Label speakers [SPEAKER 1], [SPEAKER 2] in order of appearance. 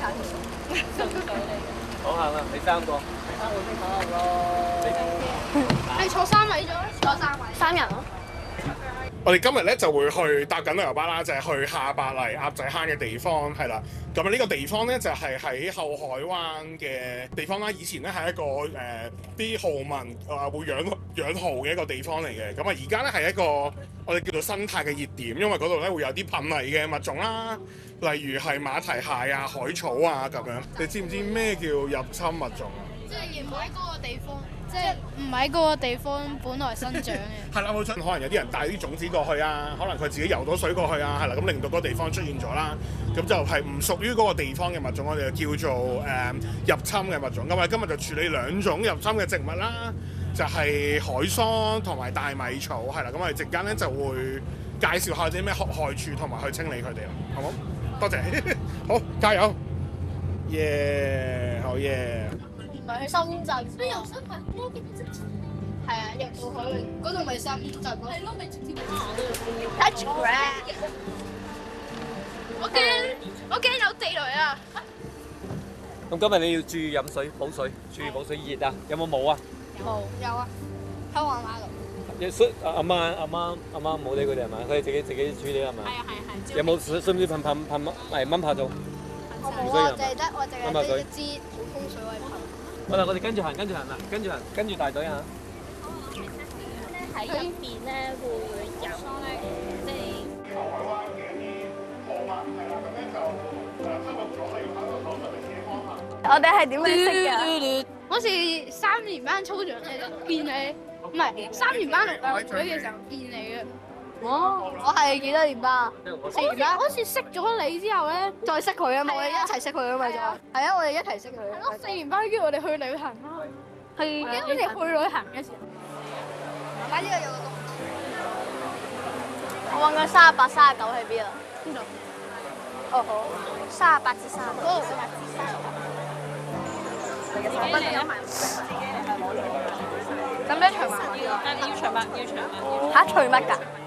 [SPEAKER 1] 順水嚟嘅。
[SPEAKER 2] 好行啦，你3個。
[SPEAKER 1] 我先講咯。你坐3位咗？坐3位。3人咯。
[SPEAKER 3] 我哋今日咧就會去搭緊旅遊巴啦，就係去下白泥鴨仔坑嘅地方，係啦。咁呢個地方咧就係喺後海灣嘅地方啦。以前咧係一個啲豪民會養蠔嘅一個地方嚟嘅。咁啊而家咧係一個我哋叫做生態嘅熱點，因為嗰度咧會有啲瀕危嘅物種啦，例如係馬蹄蟹啊、海草啊咁樣。你知唔知咩叫入侵物種啊？
[SPEAKER 1] 即係唔喺嗰個地方，即係唔喺嗰個地方本來生長嘅。
[SPEAKER 3] 係啦，冇錯。可能有啲人帶啲種子過去啊，可能佢自己游到水過去啊，係啦，咁令到嗰個地方出現咗啦。咁就係唔屬於嗰個地方嘅物種，我哋就叫做入侵嘅物種。咁我哋今日就處理2種入侵嘅植物啦，就係海桑同埋大米草，係啦。咁我哋陣間咧就會介紹下啲咩害處同埋去清理佢哋啦，好冇？多謝，好，加油！耶，好耶！
[SPEAKER 1] 唔係去深圳，你遊深圳咯？係啊，入到去嗰度咪深圳咯。係咯，咪直接行。Touch grass。我驚有地雷啊！
[SPEAKER 2] 咁今日你要注意飲水，補水，注意補水熱啊！有冇冇啊？
[SPEAKER 1] 有啊，喺橫馬度。
[SPEAKER 2] 阿媽冇理佢哋係咪？佢哋自己處理係咪？
[SPEAKER 1] 係啊係係。
[SPEAKER 2] 有冇需唔需要噴蚊拍做？
[SPEAKER 1] 我冇啊，我淨係得一支普通水位噴。
[SPEAKER 2] 好啦，我哋跟住行啦，跟住大隊啊！
[SPEAKER 1] 喺入邊咧會有即係。
[SPEAKER 4] 我哋係點樣識㗎？
[SPEAKER 1] 好似3年班操場見你，唔係3年班陸運會嘅時候見你嘅。
[SPEAKER 4] 哦，我係幾多年班啊？4年班。
[SPEAKER 1] 好似識咗你之後咧，
[SPEAKER 4] 再識佢啊嘛，我哋一齊識佢啊嘛就。係啊，我哋一齊識佢。
[SPEAKER 1] 係咯，4年班叫我哋去旅行啦。係，因為我哋去旅行嘅時候。
[SPEAKER 4] 喺呢度有個洞。我揾緊38、39喺邊啊？邊度？哦好，38至39。嗰度38至39。自己嚟啊！咁咩除襪？
[SPEAKER 1] 要除襪，要除襪。
[SPEAKER 4] 嚇除乜㗎？